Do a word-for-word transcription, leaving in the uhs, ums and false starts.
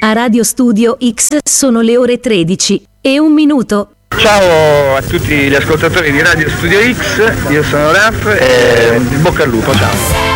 A Radio Studio X sono le ore tredici e un minuto. Ciao a tutti gli ascoltatori di Radio Studio X, io sono Raf e bocca al lupo, ciao.